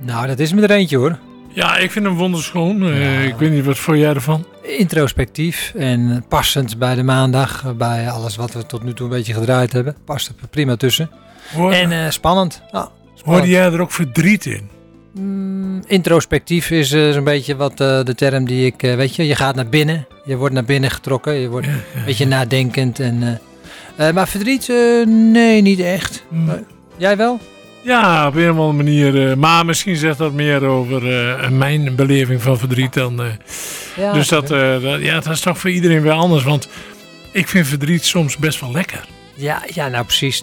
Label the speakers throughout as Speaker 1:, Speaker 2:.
Speaker 1: Nou, dat is me er eentje hoor.
Speaker 2: Ja, ik vind hem wonderschoon. Ik weet niet, wat vond jij ervan?
Speaker 1: Introspectief en passend bij de maandag. Bij alles wat we tot nu toe een beetje gedraaid hebben. Past er prima tussen. En spannend.
Speaker 2: Hoorde jij er ook verdriet in?
Speaker 1: Introspectief is zo'n beetje wat de term die ik... weet je gaat naar binnen. Je wordt naar binnen getrokken. Je wordt een beetje nadenkend. Maar verdriet? Nee, niet echt. Jij wel?
Speaker 2: Ja, op een of andere manier. Maar misschien zegt dat meer over mijn beleving van verdriet dan... dus dat is toch voor iedereen weer anders. Want ik vind verdriet soms best wel lekker.
Speaker 1: Ja, nou precies.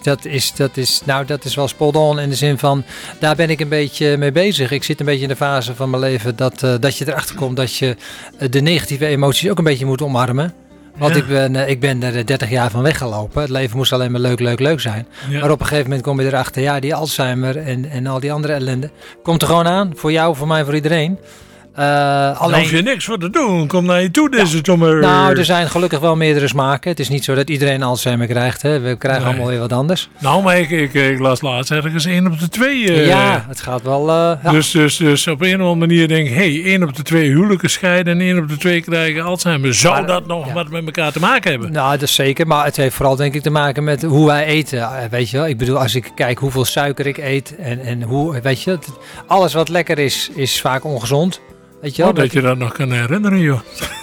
Speaker 1: Dat is wel spot on in de zin van, daar ben ik een beetje mee bezig. Ik zit een beetje in de fase van mijn leven dat je erachter komt dat je de negatieve emoties ook een beetje moet omarmen. Want ik ben er 30 jaar van weggelopen. Het leven moest alleen maar leuk zijn. Ja. Maar op een gegeven moment kom je erachter, die Alzheimer en al die andere ellende komt er gewoon aan. Voor jou, voor mij, voor iedereen.
Speaker 2: Daar hoef je niks voor te doen. Kom naar je toe deze zomer.
Speaker 1: Nou, er zijn gelukkig wel meerdere smaken. Het is niet zo dat iedereen Alzheimer krijgt. Hè. We krijgen allemaal weer wat anders.
Speaker 2: Nou, maar ik las laatst ergens 1 op de 2.
Speaker 1: Ja, het gaat wel...
Speaker 2: Dus op een of andere manier denk ik... 1 op de 2 huwelijken scheiden en 1 op de 2 krijgen Alzheimer. Zou dat nog wat met elkaar te maken hebben?
Speaker 1: Nou, dat is zeker. Maar het heeft vooral denk ik te maken met hoe wij eten. Weet je wel? Ik bedoel, als ik kijk hoeveel suiker ik eet en hoe... Weet je, alles wat lekker is vaak ongezond. Weet je wel,
Speaker 2: dat je dat nog kan herinneren, joh.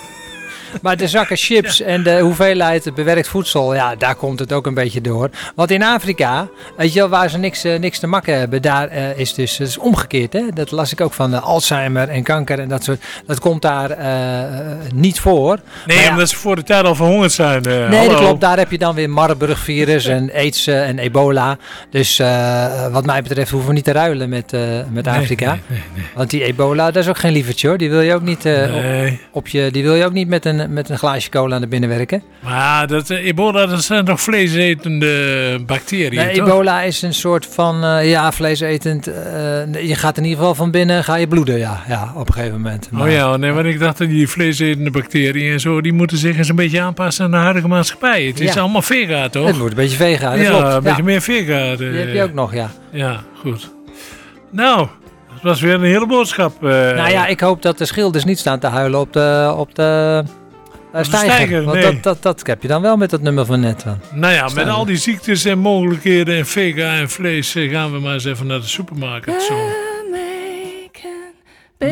Speaker 1: Maar de zakken chips en de hoeveelheid bewerkt voedsel, daar komt het ook een beetje door. Want in Afrika, weet je wel, waar ze niks te makken hebben, daar is dus het is omgekeerd. Hè? Dat las ik ook van Alzheimer en kanker en dat soort. Dat komt daar niet voor.
Speaker 2: Nee, omdat ze voor de tijd al verhongerd zijn.
Speaker 1: Nee, dat klopt. Daar heb je dan weer Marburg-virus en AIDS en ebola. Dus wat mij betreft hoeven we niet te ruilen met Afrika. Nee. Want die ebola, dat is ook geen lievertje hoor. Die wil je ook niet die wil je ook niet met een glaasje cola aan de binnen werken.
Speaker 2: Maar ebola, dat zijn toch vleesetende bacteriën,
Speaker 1: nee,
Speaker 2: toch?
Speaker 1: Ebola is een soort van, vleesetend. Je gaat in ieder geval van binnen, ga je bloeden, ja op een gegeven moment. Maar,
Speaker 2: want ik dacht dat die vleesetende bacteriën en zo, die moeten zich eens een beetje aanpassen aan de huidige maatschappij. Het is allemaal vega, toch?
Speaker 1: Het moet een beetje vega, dat klopt.
Speaker 2: Een beetje meer vega.
Speaker 1: Die heb je ook nog, ja.
Speaker 2: Ja, goed. Nou... Het was weer een hele boodschap.
Speaker 1: Nou ja, ik hoop dat de schilders niet staan te huilen op de steiger. Want dat heb je dan wel met dat nummer van net.
Speaker 2: Nou ja, met al die ziektes en mogelijkheden en vega en vlees gaan we maar eens even naar de supermarkt. Zo.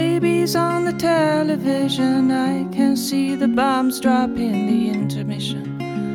Speaker 3: Babies on the television, I can see the bombs drop in the intermission.